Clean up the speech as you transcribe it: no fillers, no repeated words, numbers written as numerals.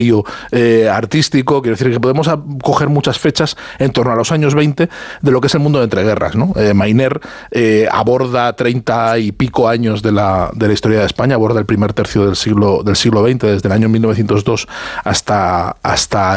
artístico. Quiero decir que podemos coger muchas fechas en torno a los años 20 de lo que es el mundo de entreguerras, ¿no? Mayner aborda 30 y pico años de la historia de España, aborda el primer tercio del siglo XX, desde el año 1902 hasta